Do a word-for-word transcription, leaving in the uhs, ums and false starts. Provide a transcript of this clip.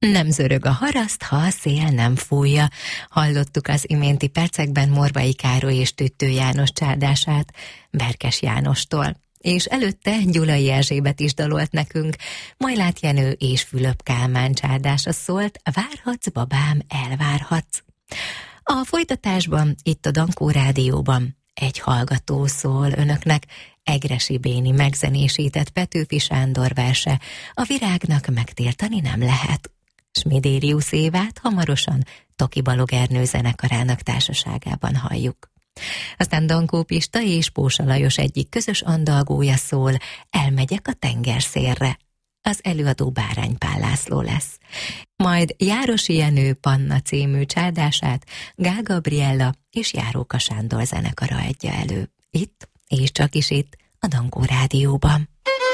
Nem zörög a haraszt, ha a szél nem fújja. Hallottuk az iménti percekben Morvai Károly és Tüttő János csárdását Berkes Jánostól. És előtte Gyulai Erzsébet is dalolt nekünk, Majlát Jenő és Fülöp Kálmán csárdása szólt, várhatsz, babám, elvárhatsz. A folytatásban, itt a Dankó Rádióban egy hallgató szól önöknek, Egressy Béni megzenésített Petőfi Sándor verse, a virágnak megtiltani nem lehet. Smidérius Évát hamarosan Toki Balog Ernő zenekarának társaságában halljuk. Aztán Dankó Pista és Pósa Lajos egyik közös andalgója szól, Elmegyek a tengerszélre. Az előadó Bárány Pál László lesz. Majd Járosi Jenő Panna című csárdását Gál Gabriella és Járóka Sándor zenekara adja elő. Itt, és csak is itt, a Dankó Rádióban.